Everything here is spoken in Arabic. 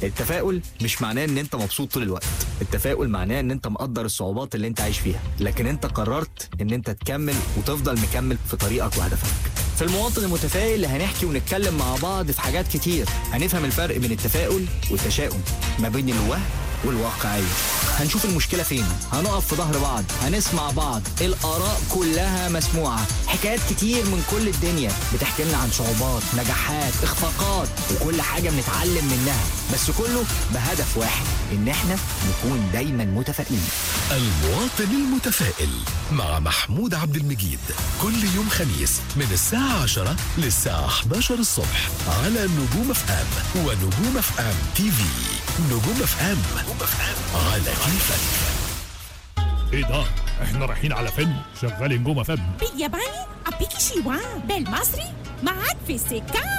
التفاؤل مش معناه ان انت مبسوط طول الوقت، التفاؤل معناه ان انت مقدر الصعوبات اللي انت عايش فيها، لكن انت قررت ان انت تكمل وتفضل مكمل في طريقك وهدفك. في المواطن المتفائل هنحكي ونتكلم مع بعض في حاجات كتير، هنفهم الفرق بين التفاؤل والتشاؤم، ما بين الوهم والواقعية. هنشوف المشكلة فين، هنقف في ظهر بعض، هنسمع بعض، الآراء كلها مسموعة، حكايات كتير من كل الدنيا بتحكي لنا عن صعوبات، نجاحات، اخفاقات، وكل حاجة بنتعلم منها، بس كله بهدف واحد، ان احنا نكون دايما متفائلين. المواطن المتفائل مع محمود عبد المجيد، كل يوم خميس من الساعة 10 للساعة 11 الصبح على نجوم اف ام ونجوم اف ام تي في. نجوم اف ام على كيفك. ايه ده؟ احنا رايحين على فيلم شغال نجوم اف ام. بالياباني أبيكي شيوان، بالمصري معاك في السكة.